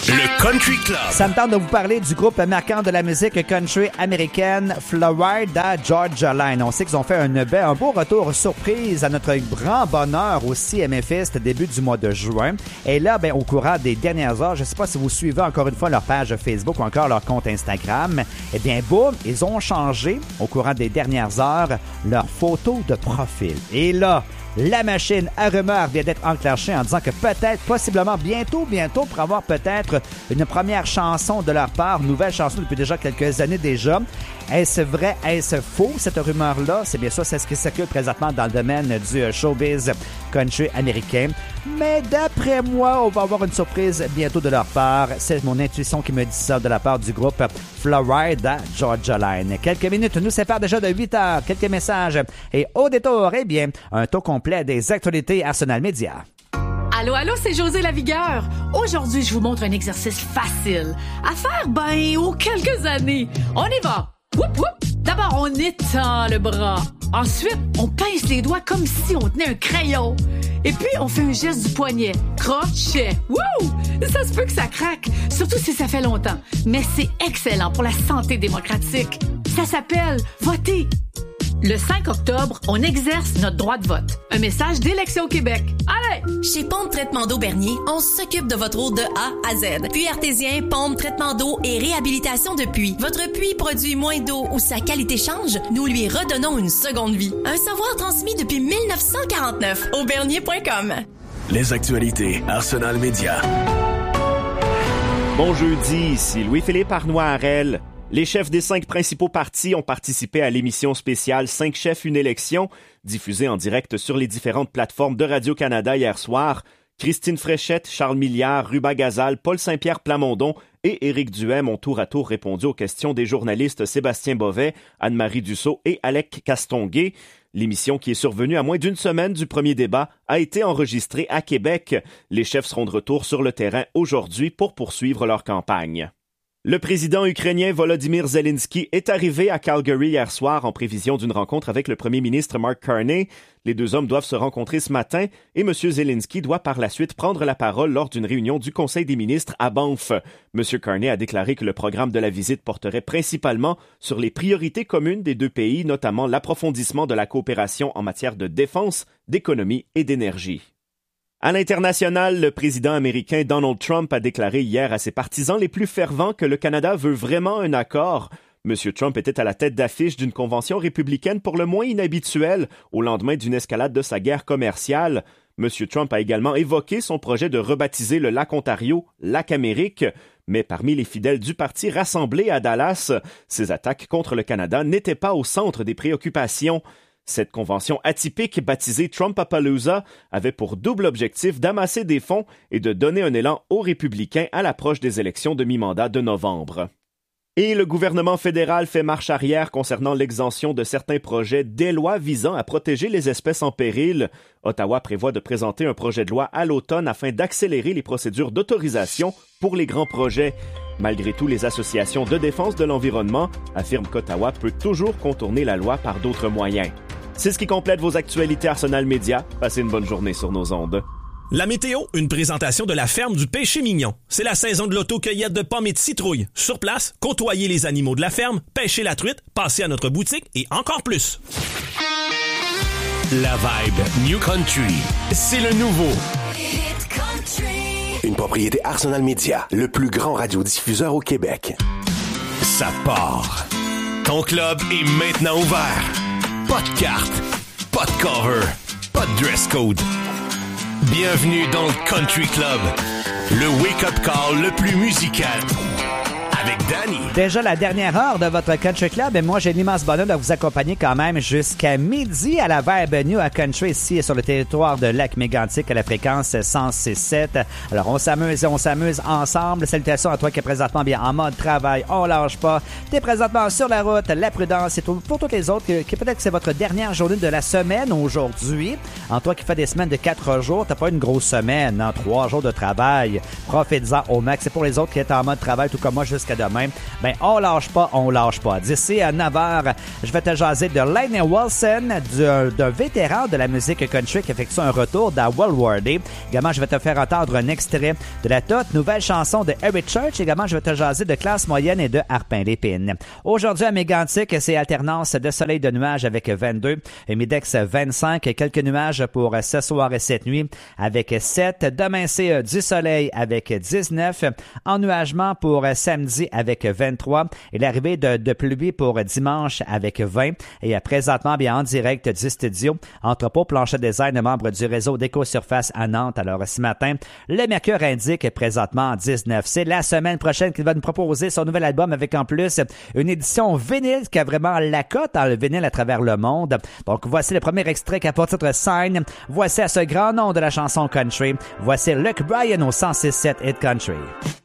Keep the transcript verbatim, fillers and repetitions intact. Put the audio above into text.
Le Country Club. Ça me tente de vous parler du groupe marquant de la musique country américaine, Florida Georgia Line. On sait qu'ils ont fait un, un beau retour surprise à notre grand bonheur aussi à Memphis, début du mois de juin. Et là, ben, au courant des dernières heures, je ne sais pas si vous suivez encore une fois leur page Facebook ou encore leur compte Instagram, eh bien, boum, ils ont changé au courant des dernières heures leur photo de profil. Et là, la machine à rumeurs vient d'être enclenchée en disant que peut-être, possiblement, bientôt, bientôt, pour avoir peut-être une première chanson de leur part, nouvelle chanson depuis déjà quelques années déjà. Est-ce vrai, est-ce faux, cette rumeur-là? C'est bien sûr, c'est ce qui circule présentement dans le domaine du showbiz country américain. Mais d'après moi, on va avoir une surprise bientôt de leur part. C'est mon intuition qui me dit ça de la part du groupe Florida Georgia Line. Quelques minutes nous séparent déjà de huit heures. Quelques messages. Et au détour, eh bien, un tour complet des actualités Arsenal Média. Allô, allô, c'est José Lavigueur. Aujourd'hui, je vous montre un exercice facile à faire, ben, aux quelques années. On y va. Whoop, whoop. D'abord, on étend le bras. Ensuite, on pince les doigts comme si on tenait un crayon. Et puis, on fait un geste du poignet. Crochet. Wouh! Ça se peut que ça craque, surtout si ça fait longtemps. Mais c'est excellent pour la santé démocratique. Ça s'appelle voter. Le cinq octobre, on exerce notre droit de vote. Un message d'Élection Québec. Allez! Chez Pompe Traitement d'eau Bernier, on s'occupe de votre eau de A à Z. Puits artésien, pompe, traitement d'eau et réhabilitation de puits. Votre puits produit moins d'eau ou sa qualité change, nous lui redonnons une seconde vie. Un savoir transmis depuis dix-neuf cent quarante-neuf. au bernier point com. Les actualités Arsenal Média. Bon jeudi, ici Louis-Philippe Arnois-Harel. Les chefs des cinq principaux partis ont participé à l'émission spéciale cinq chefs, une élection, diffusée en direct sur les différentes plateformes de Radio-Canada hier soir. Christine Fréchette, Charles Milliard, Ruba Gazal, Paul Saint-Pierre Plamondon et Éric Duhem ont tour à tour répondu aux questions des journalistes Sébastien Bovet, Anne-Marie Dussault et Alec Castonguay. L'émission, qui est survenue à moins d'une semaine du premier débat, a été enregistrée à Québec. Les chefs seront de retour sur le terrain aujourd'hui pour poursuivre leur campagne. Le président ukrainien Volodymyr Zelensky est arrivé à Calgary hier soir en prévision d'une rencontre avec le premier ministre Mark Carney. Les deux hommes doivent se rencontrer ce matin et M. Zelensky doit par la suite prendre la parole lors d'une réunion du Conseil des ministres à Banff. M. Carney a déclaré que le programme de la visite porterait principalement sur les priorités communes des deux pays, notamment l'approfondissement de la coopération en matière de défense, d'économie et d'énergie. À l'international, le président américain Donald Trump a déclaré hier à ses partisans les plus fervents que le Canada veut vraiment un accord. M. Trump était à la tête d'affiche d'une convention républicaine pour le moins inhabituelle au lendemain d'une escalade de sa guerre commerciale. M. Trump a également évoqué son projet de rebaptiser le lac Ontario Lac Amérique. Mais parmi les fidèles du parti rassemblés à Dallas, ces attaques contre le Canada n'étaient pas au centre des préoccupations. Cette convention atypique, baptisée Trumpapalooza, avait pour double objectif d'amasser des fonds et de donner un élan aux républicains à l'approche des élections de mi-mandat de novembre. Et le gouvernement fédéral fait marche arrière concernant l'exemption de certains projets des lois visant à protéger les espèces en péril. Ottawa prévoit de présenter un projet de loi à l'automne afin d'accélérer les procédures d'autorisation pour les grands projets. Malgré tout, les associations de défense de l'environnement affirment qu'Ottawa peut toujours contourner la loi par d'autres moyens. C'est ce qui complète vos actualités Arsenal Média. Passez une bonne journée sur nos ondes. La météo, une présentation de la ferme du Péché Mignon. C'est la saison de l'auto-cueillette de pommes et de citrouilles. Sur place, côtoyez les animaux de la ferme, pêchez la truite, passez à notre boutique et encore plus. La vibe New Country, c'est le nouveau. Hit Country. Une propriété Arsenal Média, le plus grand radiodiffuseur au Québec. Ça part. Ton club est maintenant ouvert. Pas de carte, pas de cover, pas de dress code. Bienvenue dans le Country Club, le wake-up call le plus musical. Avec Danny. Déjà la dernière heure de votre Country Club et moi j'ai l'immense bonheur de vous accompagner quand même jusqu'à midi à la Vibe New à Country ici sur le territoire de Lac-Mégantic à la fréquence cent six sept. Alors on s'amuse et on s'amuse ensemble. Salutations à toi qui est présentement bien en mode travail, on lâche pas. T'es présentement sur la route, la prudence et tout, pour toutes les autres qui, qui peut-être que c'est votre dernière journée de la semaine aujourd'hui. En toi qui fais des semaines de quatre jours, t'as pas une grosse semaine, hein, trois jours de travail. Profite-en au max. C'est pour les autres qui sont en mode travail tout comme moi jusqu'à après-demain. Ben, on lâche pas, on lâche pas. D'ici à neuf heures, je vais te jaser de Lainey Wilson, d'un vétéran de la musique country qui effectue un retour dans World War D. Également, je vais te faire entendre un extrait de la toute nouvelle chanson de Eric Church. Également, je vais te jaser de Classe moyenne et de Harpin Lépine. Aujourd'hui, à Mégantic, c'est alternance de soleil de nuages avec vingt-deux, et Midex vingt-cinq, quelques nuages pour ce soir et cette nuit avec sept. Demain, c'est du soleil avec dix-neuf, ennuagement pour samedi avec vingt-trois et l'arrivée de, de pluie pour dimanche avec vingt. Et présentement, bien en direct du studio, Entrepôt Plancher Design, membre du réseau d'Éco-Surface à Nantes. Alors, ce matin, le mercure indique présentement dix-neuf. C'est la semaine prochaine qu'il va nous proposer son nouvel album avec en plus une édition vinyle qui a vraiment la cote dans le vinyle à travers le monde. Donc, voici le premier extrait qui a pour titre Sign. Voici à ce grand nom de la chanson country. Voici Luke Bryan au cent six sept Hit Country.